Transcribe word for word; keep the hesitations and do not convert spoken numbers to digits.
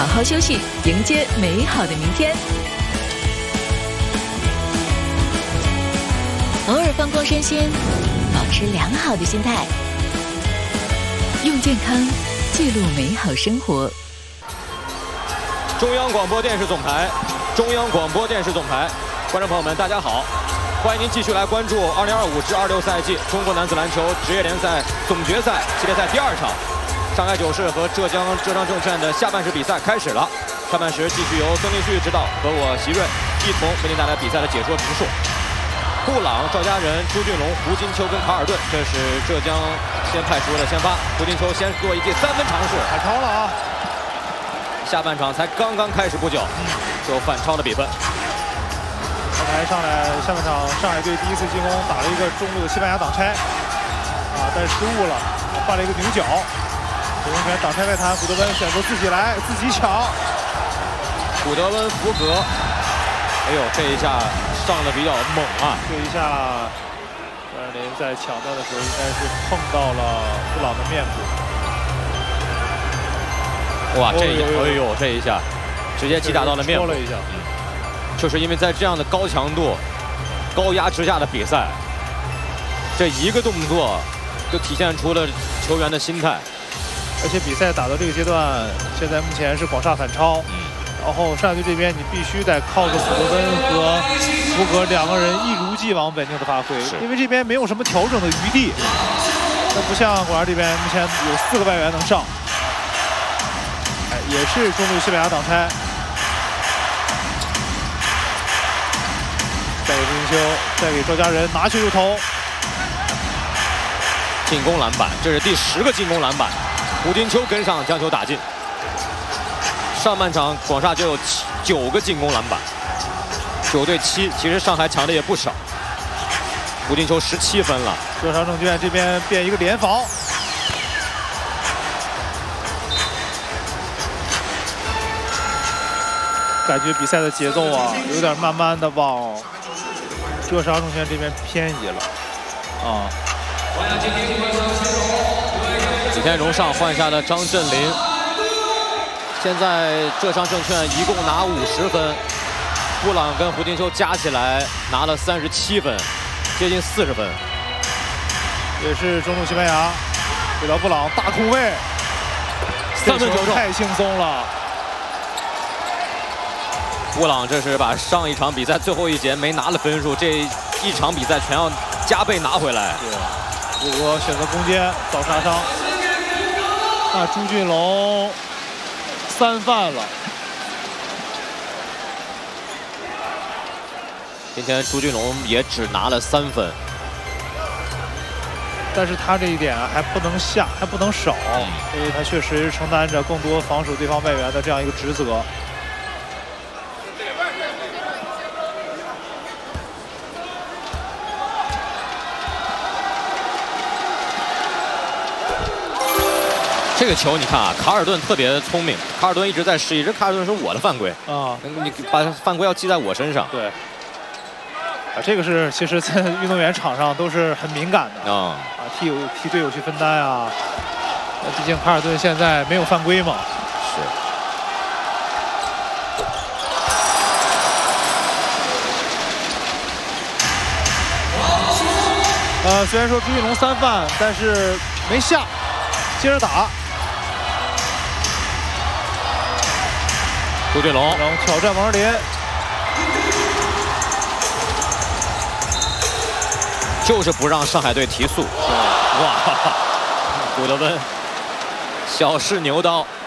好好休息，迎接美好的明天。偶尔放光身心，保持良好的心态，用健康记录美好生活。 中央广播电视总台，中央广播电视总台，观众朋友们，大家好，欢迎您继续来关注二零二五至二六赛季中国男子篮球职业联赛总决赛系列赛第二场，上海九世和浙江浙商证券的下半时比赛开始了。上半时继续由孙立旭指导和我席瑞一同为您带来比赛的解说评述。布朗、赵家人、朱俊龙、胡金秋跟卡尔顿，这是浙江先派出的先发。胡金秋先做一记三分尝试， 反超了啊！ 下半场才刚刚开始不久，就反超了比分。 刚才上来下半场，上海队第一次进攻打了一个中路的西班牙挡拆，啊，但是失误了，犯了一个牛角。主动权挡拆外弹，古德温选择自己来，自己抢。 古德温福格，哎呦，这一下上的比较猛啊！ 这一下，张镇麟在抢到的时候应该是碰到了布朗的面部。 哇，这一下，哎呦，这一下直接击打到了面部。 戳了一下， 嗯，就是因为在这样的高强度、高压之下的比赛，这一个动作就体现出了球员的心态。 而且比赛打到这个阶段，现在目前是广厦反超。嗯。然后上海队这边，你必须得靠着古德温和福格两个人一如既往稳定的发挥，因为这边没有什么调整的余地。那不像广厦这边，目前有四个外援能上。哎，也是中路西班牙挡拆。再给胡金秋，再给赵家人拿球就投。 进攻篮板，这是第十个进攻篮板。胡金秋跟上将球打进。上半场广厦就有七九个进攻篮板，九对七，其实上海抢的也不少。胡金秋十七分了。 浙商证券这边变一个联防，感觉比赛的节奏啊，有点慢慢的往浙商证券这边偏移了啊。 李天荣上换下了张镇麟。现在浙商证券一共拿五十分，布朗跟胡金秋加起来拿了三十七分，接近四十分。 也是中路西班牙，给到布朗大空位， 三分球中太轻松了。 布朗这是把上一场比赛最后一节没拿的分数，这一场比赛全要加倍拿回来。 对，如果选择攻坚早杀伤，那朱俊龙三犯了。 今天朱俊龙也只拿了三分， 但是他这一点还不能下，还不能少，因为他确实承担着更多防守对方外援的这样一个职责。 这个球你看啊，卡尔顿特别聪明，卡尔顿一直在示意，这卡尔顿是我的犯规啊，你把犯规要记在我身上。 对，啊，这个是其实在运动员场上都是很敏感的啊，啊，替有替队友去分担啊。毕竟卡尔顿现在没有犯规嘛。 是。 呃，虽然说朱俊龙三犯，但是没下，接着打。 朱俊龙挑战王哲林， 就是不让上海队提速。哇，古德温小试牛刀。